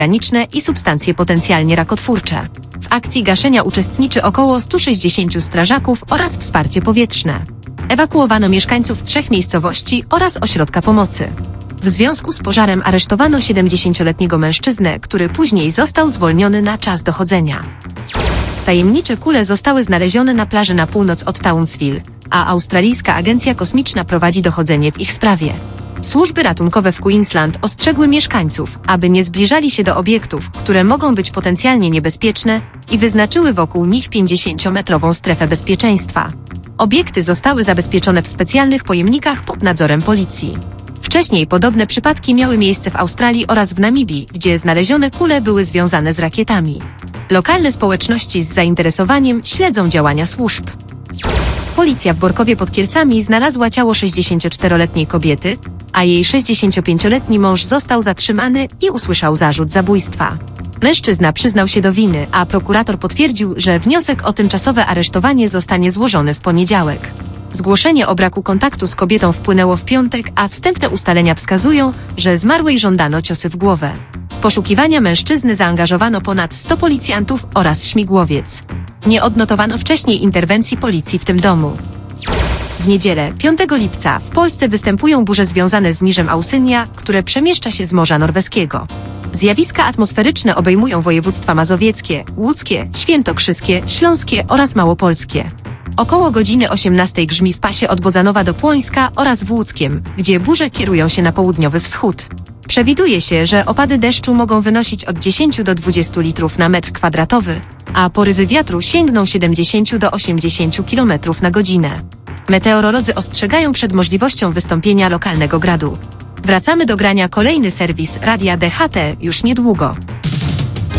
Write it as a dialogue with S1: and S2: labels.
S1: organiczne i substancje potencjalnie rakotwórcze. W akcji gaszenia uczestniczy około 160 strażaków oraz wsparcie powietrzne. Ewakuowano mieszkańców 3 miejscowości oraz ośrodka pomocy. W związku z pożarem aresztowano 70-letniego mężczyznę, który później został zwolniony na czas dochodzenia. Tajemnicze kule zostały znalezione na plaży na północ od Townsville, a australijska agencja kosmiczna prowadzi dochodzenie w ich sprawie. Służby ratunkowe w Queensland ostrzegły mieszkańców, aby nie zbliżali się do obiektów, które mogą być potencjalnie niebezpieczne, i wyznaczyły wokół nich 50-metrową strefę bezpieczeństwa. Obiekty zostały zabezpieczone w specjalnych pojemnikach pod nadzorem policji. Wcześniej podobne przypadki miały miejsce w Australii oraz w Namibii, gdzie znalezione kule były związane z rakietami. Lokalne społeczności z zainteresowaniem śledzą działania służb. Policja w Borkowie pod Kielcami znalazła ciało 64-letniej kobiety, a jej 65-letni mąż został zatrzymany i usłyszał zarzut zabójstwa. Mężczyzna przyznał się do winy, a prokurator potwierdził, że wniosek o tymczasowe aresztowanie zostanie złożony w poniedziałek. Zgłoszenie o braku kontaktu z kobietą wpłynęło w piątek, a wstępne ustalenia wskazują, że zmarłej żądano ciosy w głowę. W poszukiwania mężczyzny zaangażowano ponad 100 policjantów oraz śmigłowiec. Nie odnotowano wcześniej interwencji policji w tym domu. W niedzielę, 5 lipca, w Polsce występują burze związane z niżem Ausynia, które przemieszcza się z Morza Norweskiego. Zjawiska atmosferyczne obejmują województwa mazowieckie, łódzkie, świętokrzyskie, śląskie oraz małopolskie. Około godziny 18 grzmi w pasie od Bodzanowa do Płońska oraz w Łódzkiem, gdzie burze kierują się na południowy wschód. Przewiduje się, że opady deszczu mogą wynosić od 10 do 20 litrów na metr kwadratowy, a porywy wiatru sięgną 70 do 80 km na godzinę. Meteorolodzy ostrzegają przed możliwością wystąpienia lokalnego gradu. Wracamy do grania. Kolejny serwis Radia DHT już niedługo.